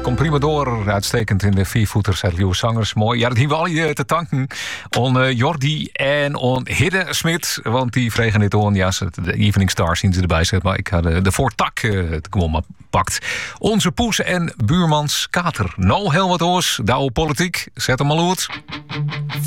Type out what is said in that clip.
Kom prima door, uitstekend in de viervoeters uit Nieuwe Zangers. Mooi. Ja, dat hebben we al je te danken aan Jordi en aan Hidde Smit. Want die vregen dit aan. Ja, de Evening Star zien ze erbij zitten. Maar ik had de voortak het gewoon pakt. Onze poes en buurmans Kater. Nou, heel wat oors. Douwe politiek. Zet hem al uit.